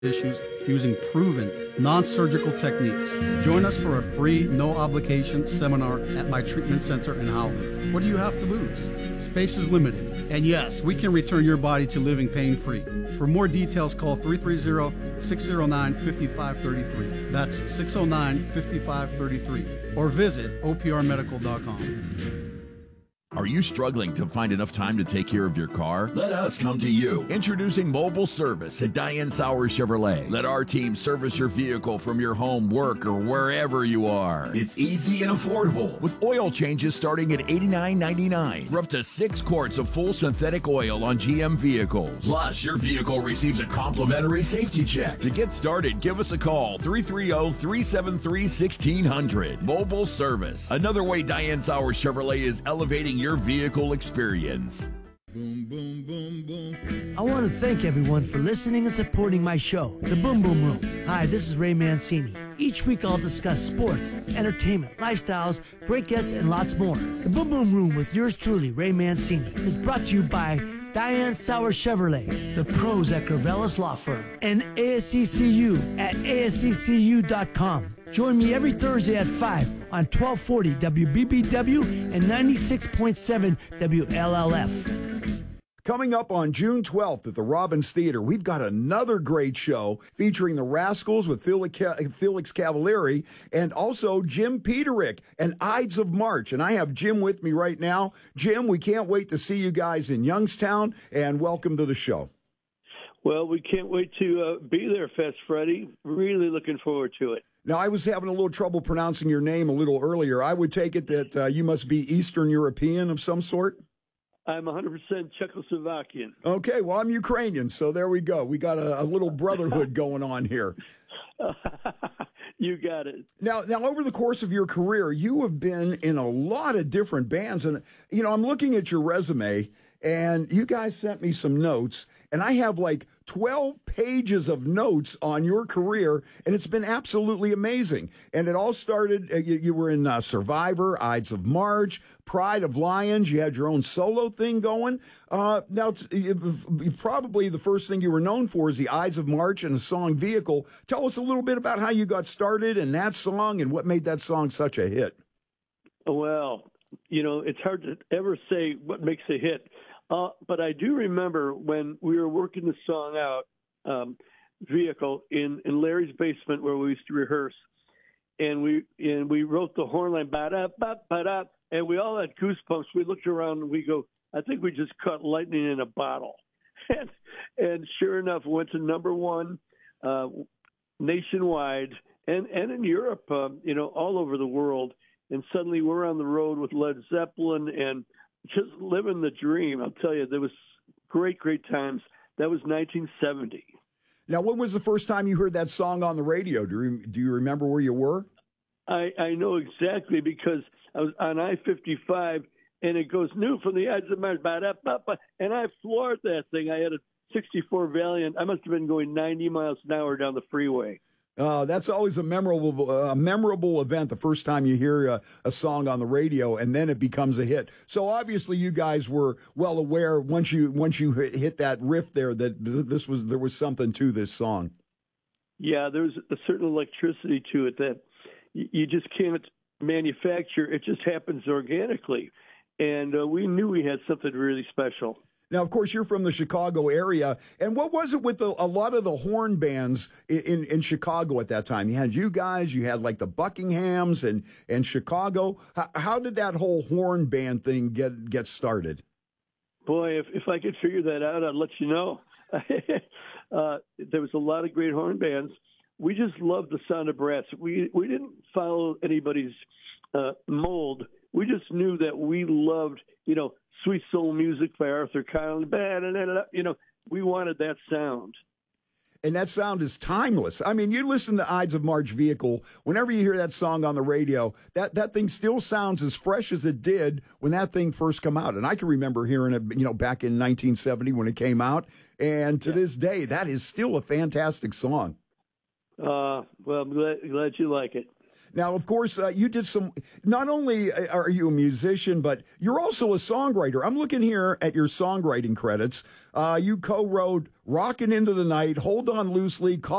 issues using proven, non-surgical techniques. Join us for a free, no-obligation seminar at my treatment center in Howland. What do you have to lose? Space is limited. And yes, we can return your body to living pain-free. For more details, call 330-609-5533. That's 609-5533. Or visit oprmedical.com. Are you struggling to find enough time to take care of your car? Let us come to you. Introducing mobile service at Diane Sauer Chevrolet. Let our team service your vehicle from your home, work, or wherever you are. It's easy and affordable, with oil changes starting at $89.99 for up to 6 quarts of full synthetic oil on GM vehicles. Plus, your vehicle receives a complimentary safety check. To get started, give us a call, 330-373-1600. Mobile service. Another way Diane Sauer Chevrolet is elevating your vehicle experience. Boom, boom, boom, boom. I want to thank everyone for listening and supporting my show, The Boom Boom Room. Hi, this is Ray Mancini. Each week I'll discuss sports, entertainment, lifestyles, great guests, and lots more. The Boom Boom Room with yours truly, Ray Mancini, is brought to you by Diane Sauer Chevrolet, the pros at Corvellis Law Firm, and ASCCU at ASCCU.com. Join me every Thursday at 5 on 1240 WBBW and 96.7 WLLF. Coming up on June 12th at the Robbins Theater, we've got another great show featuring the Rascals with Felix Cavalieri and also Jim Peterick and Ides of March. And I have Jim with me right now. Jim, we can't wait to see you guys in Youngstown, and welcome to the show. Well, we can't wait to be there, Fast Freddy. Really looking forward to it. Now, I was having a little trouble pronouncing your name a little earlier. I would take it that you must be Eastern European of some sort? I'm 100% Czechoslovakian. Okay, well, I'm Ukrainian, so there we go. We got a little brotherhood going on here. You got it. Now, over the course of your career, you have been in a lot of different bands. And, you know, I'm looking at your resume, and you guys sent me some notes, and I have like 12 pages of notes on your career, and it's been absolutely amazing. And it all started, you were in Survivor, Ides of March, Pride of Lions. You had your own solo thing going. Now, probably the first thing you were known for is the Ides of March and the song Vehicle. Tell us a little bit about how you got started in that song and what made that song such a hit. Well, you know, it's hard to ever say what makes a hit. But I do remember when we were working the song out, Vehicle, in Larry's basement where we used to rehearse, and we wrote the horn line, ba-da-ba-ba-da, and we all had goosebumps. We looked around and we go, I think we just caught lightning in a bottle. And sure enough, went to number one nationwide and in Europe, you know, all over the world. And suddenly we're on the road with Led Zeppelin and just living the dream. I'll tell you, there was great times. That was 1970. Now, when was the first time you heard that song on the radio? Do you remember where you were? I know exactly because I was on I-55, and it goes new from the Ides of March, and I floored that thing. I had a 64 Valiant. I must have been going 90 miles an hour down the freeway. That's always a memorable event, the first time you hear a song on the radio, and then it becomes a hit. So obviously you guys were well aware once you hit that riff there that there was something to this song. Yeah, there's a certain electricity to it that you just can't manufacture. It just happens organically. And we knew we had something really special. Now, of course, you're from the Chicago area. And what was it with a lot of the horn bands in Chicago at that time? You had you guys, you had like the Buckinghams and Chicago. How did that whole horn band thing get started? Boy, if I could figure that out, I'd let you know. There was a lot of great horn bands. We just loved the sound of brass. We didn't follow anybody's mold. We just knew that we loved, you know, sweet soul music by Arthur Conley. You know, we wanted that sound. And that sound is timeless. I mean, you listen to Ides of March Vehicle, whenever you hear that song on the radio, that thing still sounds as fresh as it did when that thing first came out. And I can remember hearing it, you know, back in 1970 when it came out. And to this day, that is still a fantastic song. Well, I'm glad you like it. Now, of course, you did some. Not only are you a musician, but you're also a songwriter. I'm looking here at your songwriting credits. You co-wrote "Rockin' Into the Night," "Hold On Loosely,"